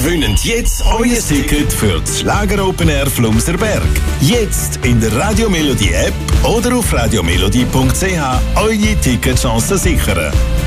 Gewinnt jetzt euer Ticket für das Schlager Open Air Flumserberg. Jetzt in der Radio Melodie App oder auf radiomelodie.ch eure Ticketchancen sichern.